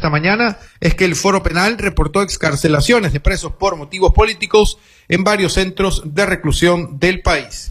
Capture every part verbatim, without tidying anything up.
esta mañana es que el Foro Penal reportó excarcelaciones de presos por motivos políticos en varios centros de reclusión del país.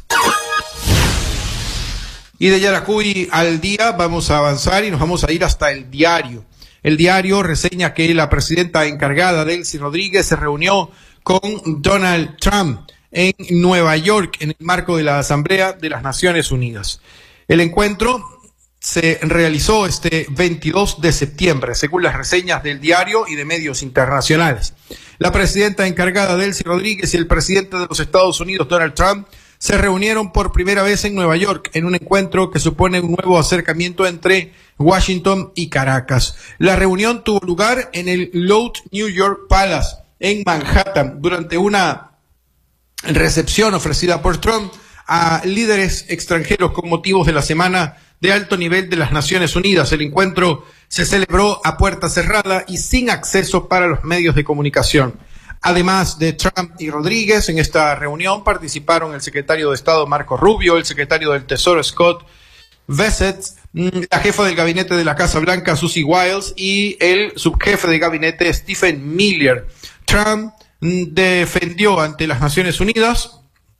Y de Yaracuy al día vamos a avanzar y nos vamos a ir hasta El Diario. El Diario reseña que la presidenta encargada, Delcy Rodríguez, se reunió con Donald Trump en Nueva York en el marco de la Asamblea de las Naciones Unidas. El encuentro se realizó este veintidós de septiembre, según las reseñas del Diario y de medios internacionales. La presidenta encargada, Delcy Rodríguez, y el presidente de los Estados Unidos, Donald Trump, se reunieron por primera vez en Nueva York en un encuentro que supone un nuevo acercamiento entre Washington y Caracas. La reunión tuvo lugar en el Lotte New York Palace en Manhattan durante una recepción ofrecida por Trump a líderes extranjeros con motivos de la Semana de Alto Nivel de las Naciones Unidas. El encuentro se celebró a puerta cerrada y sin acceso para los medios de comunicación. Además de Trump y Rodríguez, en esta reunión participaron el secretario de Estado Marco Rubio, el secretario del Tesoro Scott Bessent, la jefa del gabinete de la Casa Blanca Susie Wiles y el subjefe de gabinete Stephen Miller. Trump defendió ante las Naciones Unidas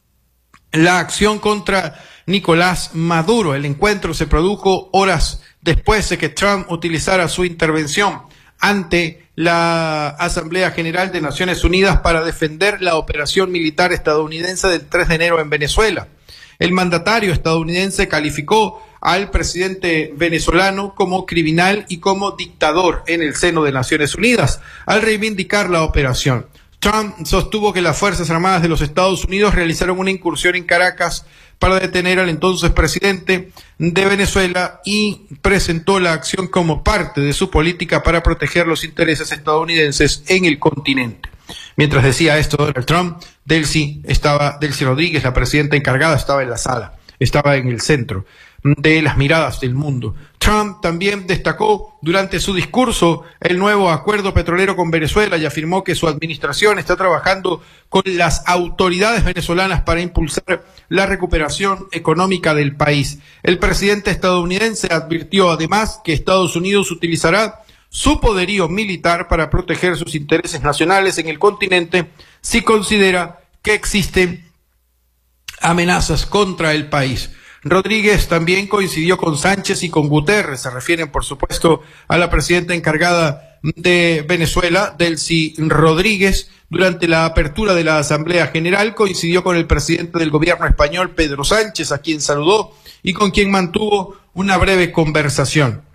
la acción contra Nicolás Maduro. El encuentro se produjo horas después de que Trump utilizara su intervención ante la Asamblea General de Naciones Unidas para defender la operación militar estadounidense del tres de enero en Venezuela. El mandatario estadounidense calificó al presidente venezolano como criminal y como dictador en el seno de Naciones Unidas, al reivindicar la operación. Trump sostuvo que las Fuerzas Armadas de los Estados Unidos realizaron una incursión en Caracas para detener al entonces presidente de Venezuela y presentó la acción como parte de su política para proteger los intereses estadounidenses en el continente. Mientras decía esto Donald Trump, Delcy estaba, Delcy Rodríguez, la presidenta encargada, estaba en la sala, estaba en el centro de las miradas del mundo. Trump también destacó durante su discurso el nuevo acuerdo petrolero con Venezuela y afirmó que su administración está trabajando con las autoridades venezolanas para impulsar la recuperación económica del país. El presidente estadounidense advirtió además que Estados Unidos utilizará su poderío militar para proteger sus intereses nacionales en el continente si considera que existen amenazas contra el país. Rodríguez también coincidió con Sánchez y con Guterres. Se refieren, por supuesto, a la presidenta encargada de Venezuela, Delcy Rodríguez. Durante la apertura de la Asamblea General coincidió con el presidente del gobierno español, Pedro Sánchez, a quien saludó y con quien mantuvo una breve conversación.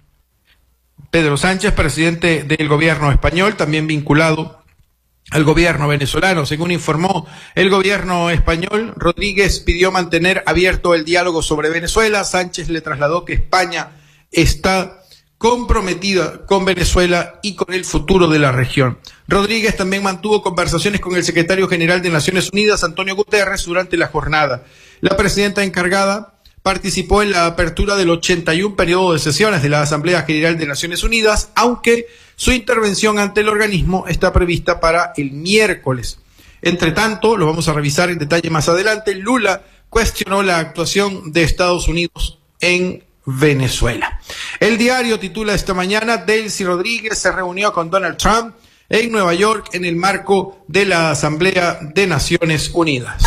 Pedro Sánchez, presidente del gobierno español, también vinculado al gobierno venezolano. Según informó el gobierno español, Rodríguez pidió mantener abierto el diálogo sobre Venezuela. Sánchez le trasladó que España está comprometida con Venezuela y con el futuro de la región. Rodríguez también mantuvo conversaciones con el secretario general de Naciones Unidas, Antonio Guterres, durante la jornada. La presidenta encargada participó en la apertura del ochenta y uno periodo de sesiones de la Asamblea General de Naciones Unidas, aunque su intervención ante el organismo está prevista para el miércoles. Entre tanto, lo vamos a revisar en detalle más adelante, Lula cuestionó la actuación de Estados Unidos en Venezuela. El Diario titula esta mañana: Delcy Rodríguez se reunió con Donald Trump en Nueva York en el marco de la Asamblea de Naciones Unidas.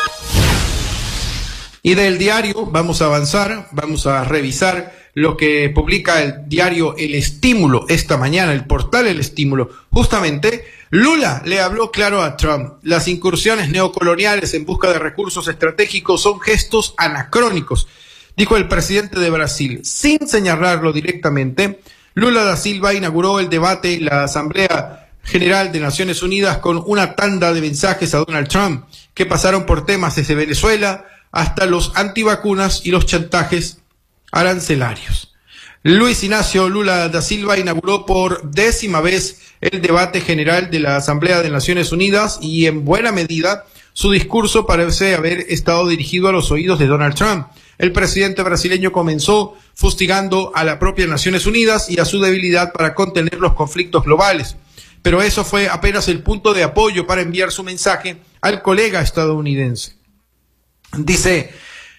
Y del Diario vamos a avanzar, vamos a revisar lo que publica el diario El Estímulo esta mañana, el portal El Estímulo. Justamente, Lula le habló claro a Trump. Las incursiones neocoloniales en busca de recursos estratégicos son gestos anacrónicos, dijo el presidente de Brasil. Sin señalarlo directamente, Lula da Silva inauguró el debate en la Asamblea General de Naciones Unidas con una tanda de mensajes a Donald Trump que pasaron por temas desde Venezuela hasta los antivacunas y los chantajes arancelarios. Luis Ignacio Lula da Silva inauguró por décima vez el debate general de la Asamblea de Naciones Unidas y en buena medida su discurso parece haber estado dirigido a los oídos de Donald Trump. El presidente brasileño comenzó fustigando a la propia Naciones Unidas y a su debilidad para contener los conflictos globales. Pero eso fue apenas el punto de apoyo para enviar su mensaje al colega estadounidense. Dice: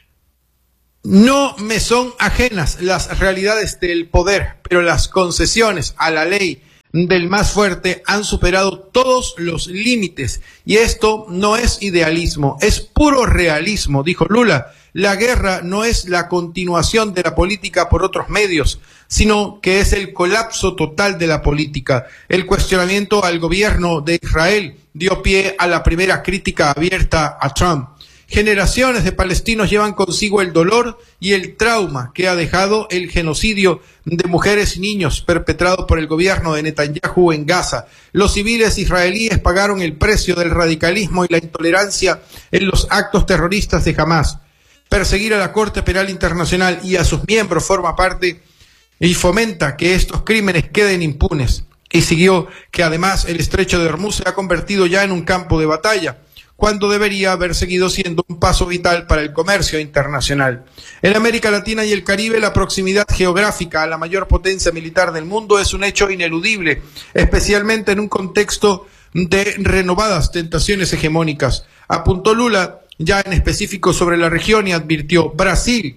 no me son ajenas las realidades del poder, pero las concesiones a la ley del más fuerte han superado todos los límites. Y esto no es idealismo, es puro realismo, dijo Lula. La guerra no es la continuación de la política por otros medios, sino que es el colapso total de la política. El cuestionamiento al gobierno de Israel dio pie a la primera crítica abierta a Trump. Generaciones de palestinos llevan consigo el dolor y el trauma que ha dejado el genocidio de mujeres y niños perpetrado por el gobierno de Netanyahu en Gaza. Los civiles israelíes pagaron el precio del radicalismo y la intolerancia en los actos terroristas de Hamás. Perseguir a la Corte Penal Internacional y a sus miembros forma parte y fomenta que estos crímenes queden impunes. Y siguió que además el estrecho de Hormuz se ha convertido ya en un campo de batalla, cuando debería haber seguido siendo un paso vital para el comercio internacional. En América Latina y el Caribe, la proximidad geográfica a la mayor potencia militar del mundo es un hecho ineludible, especialmente en un contexto de renovadas tentaciones hegemónicas. Apuntó Lula ya en específico sobre la región y advirtió: Brasil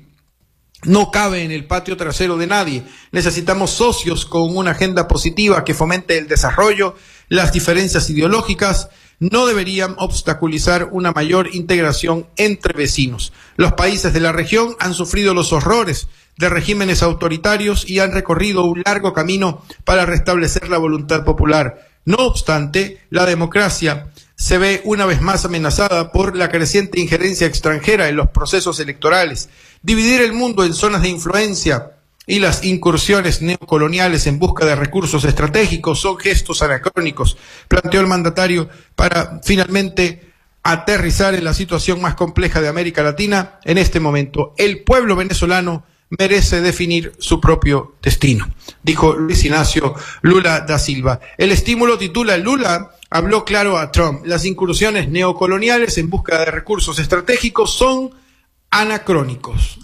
no cabe en el patio trasero de nadie. Necesitamos socios con una agenda positiva que fomente el desarrollo. Las diferencias ideológicas no deberían obstaculizar una mayor integración entre vecinos. Los países de la región han sufrido los horrores de regímenes autoritarios y han recorrido un largo camino para restablecer la voluntad popular. No obstante, la democracia se ve una vez más amenazada por la creciente injerencia extranjera en los procesos electorales. Dividir el mundo en zonas de influencia y las incursiones neocoloniales en busca de recursos estratégicos son gestos anacrónicos, planteó el mandatario para finalmente aterrizar en la situación más compleja de América Latina en este momento. El pueblo venezolano merece definir su propio destino, dijo Luis Ignacio Lula da Silva. El estímulo titula: Lula habló claro a Trump. Las incursiones neocoloniales en busca de recursos estratégicos son anacrónicos.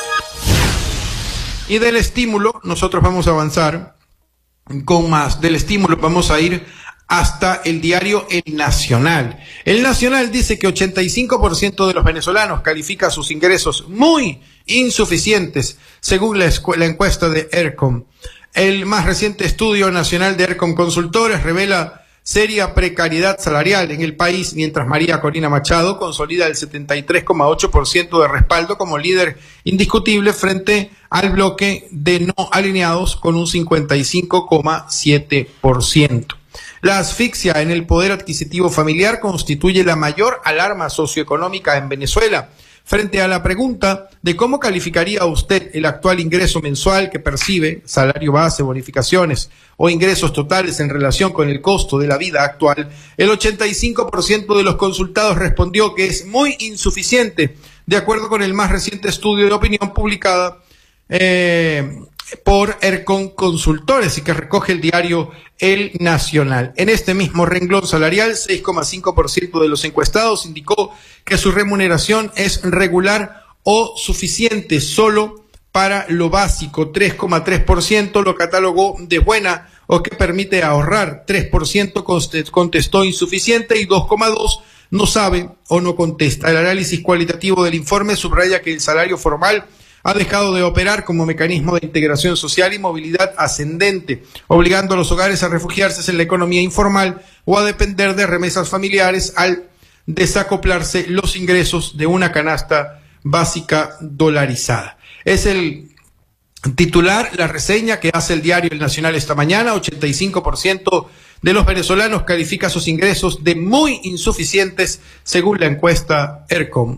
Y del estímulo nosotros vamos a avanzar con más. Del estímulo vamos a ir hasta el diario El Nacional. El Nacional dice que ochenta y cinco por ciento de los venezolanos califica sus ingresos muy insuficientes, según la, la encuesta de ERCOM. El más reciente estudio nacional de ERCOM Consultores revela seria precariedad salarial en el país, mientras María Corina Machado consolida el setenta y tres coma ocho por ciento de respaldo como líder indiscutible frente al bloque de no alineados con un cincuenta y cinco coma siete por ciento. La asfixia en el poder adquisitivo familiar constituye la mayor alarma socioeconómica en Venezuela. Frente a la pregunta de cómo calificaría usted el actual ingreso mensual que percibe, salario base, bonificaciones o ingresos totales en relación con el costo de la vida actual, el ochenta y cinco por ciento de los consultados respondió que es muy insuficiente, de acuerdo con el más reciente estudio de opinión publicada eh, por ERCOM Consultores y que recoge el diario El Nacional. En este mismo renglón salarial, seis coma cinco por ciento de los encuestados indicó que su remuneración es regular o suficiente solo para lo básico. tres coma tres por ciento lo catalogó de buena o que permite ahorrar. tres por ciento contestó insuficiente y dos coma dos por ciento no sabe o no contesta. El análisis cualitativo del informe subraya que el salario formal ha dejado de operar como mecanismo de integración social y movilidad ascendente, obligando a los hogares a refugiarse en la economía informal o a depender de remesas familiares al desacoplarse los ingresos de una canasta básica dolarizada. Es el titular, la reseña que hace el diario El Nacional esta mañana. Ochenta y cinco por ciento de los venezolanos califica sus ingresos de muy insuficientes según la encuesta ERCOM.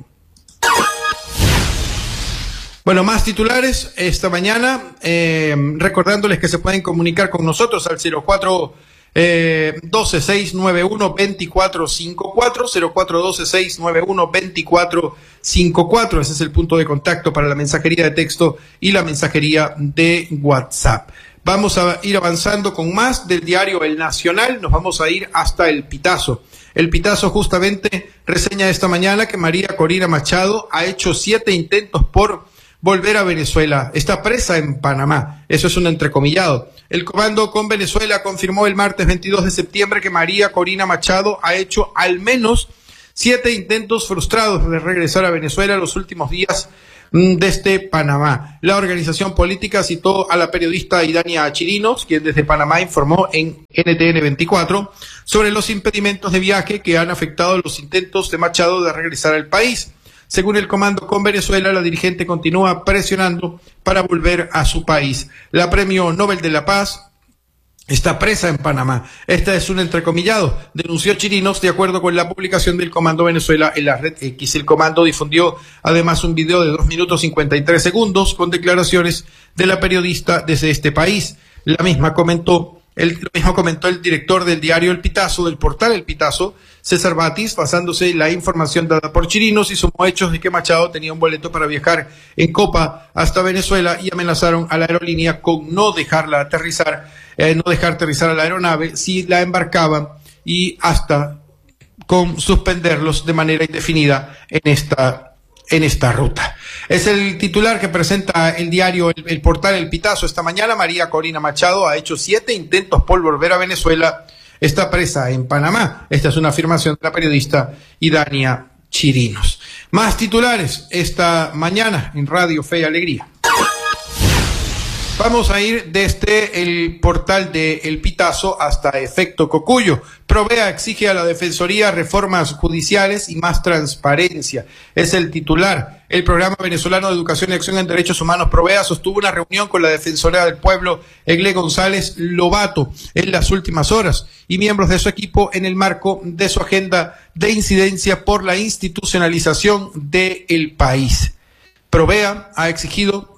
Bueno, más titulares esta mañana, eh, recordándoles que se pueden comunicar con nosotros al cero cuatro doce, seis nueve uno, veinticuatro cincuenta y cuatro, cero cuatro doce, seis nueve uno, veinticuatro cincuenta y cuatro. Ese es el punto de contacto para la mensajería de texto y la mensajería de WhatsApp. Vamos a ir avanzando con más del diario El Nacional, nos vamos a ir hasta El Pitazo. El Pitazo justamente reseña esta mañana que María Corina Machado ha hecho siete intentos por volver a Venezuela. Está presa en Panamá. Eso es un entrecomillado. El comando con Venezuela confirmó el martes veintidós de septiembre que María Corina Machado ha hecho al menos siete intentos frustrados de regresar a Venezuela los últimos días desde Panamá. La organización política citó a la periodista Idania Chirinos, quien desde Panamá informó en N T N veinticuatro sobre los impedimentos de viaje que han afectado los intentos de Machado de regresar al país. Según el Comando con Venezuela, la dirigente continúa presionando para volver a su país. La Premio Nobel de la Paz está presa en Panamá. Esta es un entrecomillado, denunció Chirinos de acuerdo con la publicación del Comando Venezuela en la red X. El Comando difundió además un video de dos minutos cincuenta y tres segundos con declaraciones de la periodista desde este país. La misma comentó, el, lo mismo comentó el director del diario El Pitazo, del portal El Pitazo, César Batis, basándose en la información dada por Chirinos y sumó hechos de que Machado tenía un boleto para viajar en Copa hasta Venezuela y amenazaron a la aerolínea con no dejarla aterrizar, eh, no dejar aterrizar a la aeronave si la embarcaban y hasta con suspenderlos de manera indefinida en esta en esta ruta. Es el titular que presenta el diario, el, el portal El Pitazo esta mañana. María Corina Machado ha hecho siete intentos por volver a Venezuela. Está presa en Panamá. Esta es una afirmación de la periodista Idania Chirinos. Más titulares esta mañana en Radio Fe y Alegría. Vamos a ir desde el portal de El Pitazo hasta Efecto Cocuyo. Provea exige a la Defensoría reformas judiciales y más transparencia. Es el titular. El Programa Venezolano de Educación y Acción en Derechos Humanos Provea sostuvo una reunión con la Defensora del Pueblo, Egle González Lobato, en las últimas horas y miembros de su equipo en el marco de su agenda de incidencia por la institucionalización del país. Provea ha exigido